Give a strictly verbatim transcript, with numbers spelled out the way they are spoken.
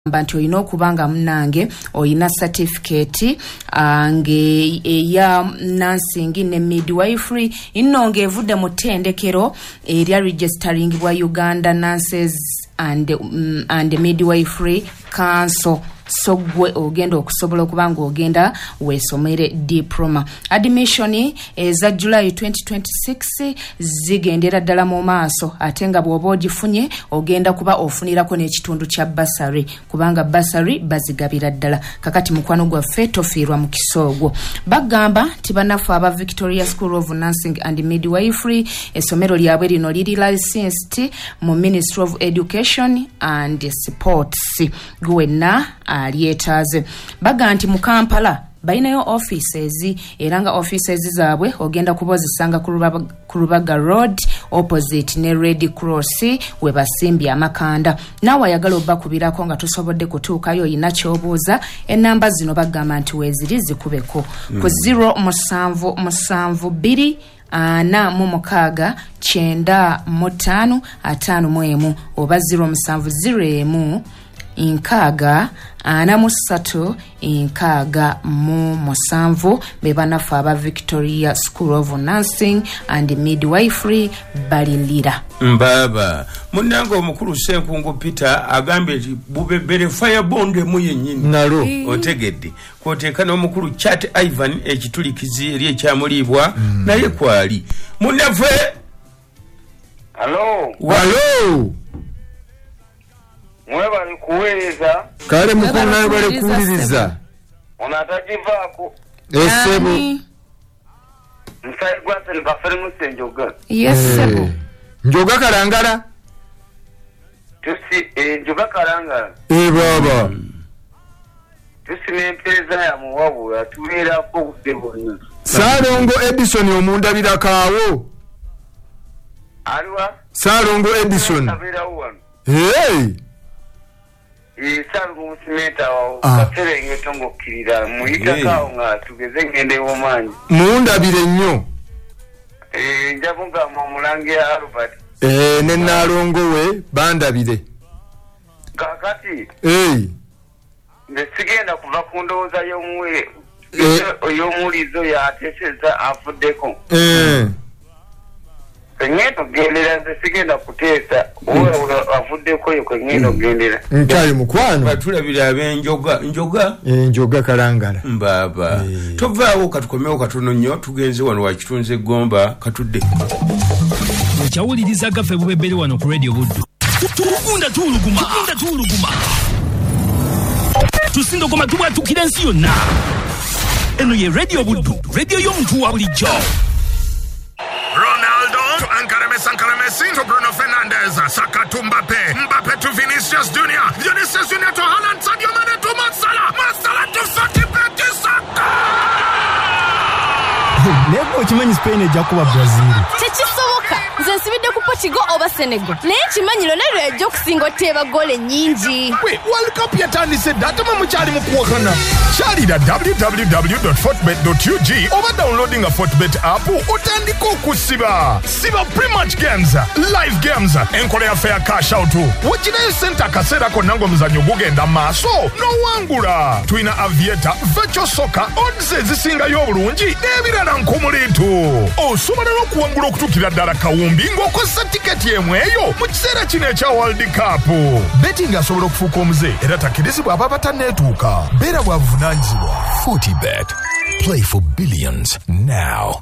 Bantu olina okubanga munange olina certificate uh, nge ya nursing ne midwifery inno ngevudde mu ttendekero erya registering bwa Uganda Nurses and um, and Midwifery Council. So gwe ogenda okusobola okubanga ogenda weesomere diploma. Admission eza July twenty twenty-six zigendera ddala mu maaso ate nga bw'oba ogifunye ogenda kuba ofunirako n'ekitundu kya basari kubanga basari bazigabira ddala. Kakati mukwano gwaffe tofiirwa mu kisoogwo. Bagamba tibanafu aba Victoria School of Nursing and Midwifery essomero lyabwe lino liri licensed mu Ministry of Education and Sports. Gwena alietaze baga nti mu Kampala bainayo offices era nga offices zaabwe ogenda kubozisanga ku Lubaga Road opposite ne Red Cross we basimbye amakanda. Nawe ayagala obakubirako nga tusobodde kutuukayo yina kyobuuza enamba zino bagamba nti weeziri zikubeko ku zero musanvu musanvu bbiri ana mu mukaaga kyenda mu ttaano ataano mu emu oba zero musanvu zero emu inkaaga ana musatu inkaaga mu musanvu bebanafu aba Victoria School of Nursing and Midwifery balilira. Mbaba munango omukulu Senkungu Peter agambye nti bubebere firebonde mu yennyini nalo otegedde kwotekana omukulu Chat Ivan ekitulikizi eri ekyamulibwa mm. naye kwali munafe. Hello walo mwe bali kuweereza kale mukona bali kuwuliriza onatajivaako esebo nsayi gwase ni bafere musenjoga yes sebo njoga kalangala tusi eh, njoga kalangala eh baba tusi n'empeeza ya muwabula tubeerako obudde bwonna. Salongo Edison omundabira kaawo aliwa Salongo Edison abeerawo wano hey Salongo musimenta wa kafere ngetongo kirira muyiga kawo nga tugeze ngende womanyi mundabire nnyo eh njabunga mu mulange ya Albert eh ne Nalongo we bandabire kakati eh nesigenda kuva ku ndowooza y'omuwere y'omulizo yateseza afuddeko eh ngendo gendera nsigenda kuteesa owe avuddeko yo ngendo gendera ntali mukwano batulabira abenjoga njoga eh njoga kalangala mbaba e. Tovaawo katukomewo katono nnyo tugenze wano wakitunze gomba katudde okyawuliriza gaffe bubebere wano ku Radio Buddu tukunda tuluguma tukunda tuluguma tusindo koma tubwa tukira nsi yonna eno ye Radio Buddu radio y'omuntu wa bulijjo. Ronaldo to Ankarame Sankara Messi to Bruno Fernandes, Saka to Mbappe, Mbappe to Vinicius Junior, Vinicius Junior to Haaland, Sadio Mane to Mo Salah, Mo Salah to Fati Peti Saka. Lego chimanyi Spain ejja kuba Brazil. Tekisoboka. Nze nsibidde ku Portugal oba Senegal. Naye kimanyiro ne ejja okusinga oteeba gole nnyingi. We World Cup yatandise data mu mukyali mu kuwakana. Kyalira w w w dot fortbet dot u g oba downloading a Fortbet app otandika okusiba. Siba pre-match games, live games, enkola ya fair cash out. Wagirayo sente akaseera konna ng'omuzannyo gugenda maaso n'owangula. Tuyina Aviator, Virtual Soccer, odds ezisingayo obulungi n'ebirala nkumuliitu. Osobola n'okuwangula okutuukira ddala kawumbi ng'okozesa tiketi emu eyo mu kiseera kino ekya World Cup. Betting asobola okufuuka omuze era takkirizibwa aba batanneetuuka. Beera bwa buvunaanyizibwa. Fortibet. Play for billions now.